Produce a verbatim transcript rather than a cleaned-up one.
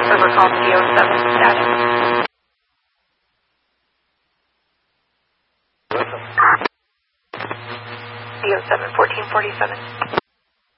Server call C O seven status. C O seven fourteen forty-seven.